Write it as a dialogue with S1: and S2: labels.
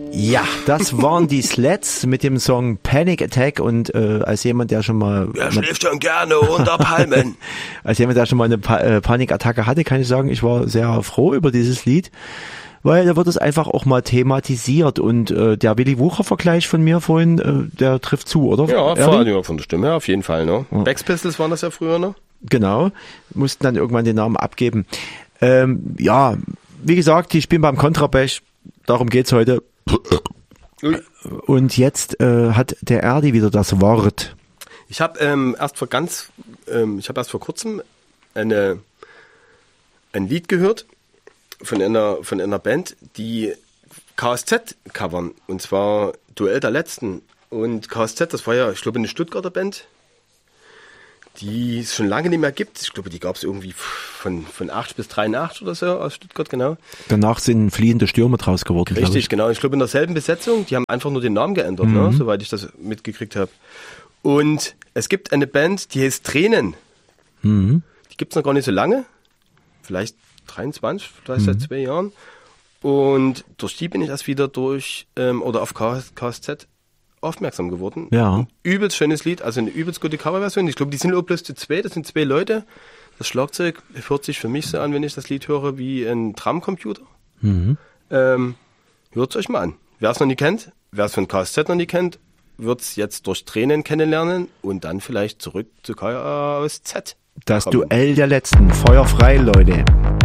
S1: Ja, das waren die Sleds mit dem Song Panic Attack und als jemand, der schon mal...
S2: Wer schläft schon gerne unter Palmen?
S1: Als jemand, der schon mal eine Panikattacke hatte, kann ich sagen, ich war sehr froh über dieses Lied, weil da wird es einfach auch mal thematisiert und der Willy Wucher-Vergleich von mir vorhin, der trifft zu, oder?
S2: Ja, vor allem von der Stimme her, auf jeden Fall. Ne? Ja. Sex Pistols waren das ja früher, ne?
S1: Genau, mussten dann irgendwann den Namen abgeben. Ja, wie gesagt, die spielen beim Kontrabass, darum geht's heute. Und jetzt hat der Erdi wieder das Wort.
S2: Ich habe erst vor kurzem ein Lied gehört von einer Band, die KSZ covern, und zwar Duell der Letzten. Und KSZ, das war ja, ich glaube, eine Stuttgarter Band, die es schon lange nicht mehr gibt. Ich glaube, die gab es irgendwie von 8 bis 83 oder so aus Stuttgart, genau.
S1: Danach sind fliehende Stürme draus geworden.
S2: Richtig, genau. Ich glaube, in derselben Besetzung, die haben einfach nur den Namen geändert, ne? Soweit ich das mitgekriegt habe. Und es gibt eine Band, die heißt Tränen. Die gibt es noch gar nicht so lange. Vielleicht 23, vielleicht seit 2 Jahren. Und durch die bin ich erst wieder auf KSZ aufmerksam geworden.
S1: Ja.
S2: Ein übelst schönes Lied, also eine übelst gute Coverversion. Ich glaube, die sind auch bloß zu 2, das sind 2 Leute. Das Schlagzeug hört sich für mich so an, wenn ich das Lied höre, wie ein Drumcomputer. Hört es euch mal an. Wer es noch nicht kennt, wer es von KSZ noch nicht kennt, wird es jetzt durch Tränen kennenlernen und dann vielleicht zurück zu KSZ.
S1: Das Duell der Letzten. Feuer frei, Leute.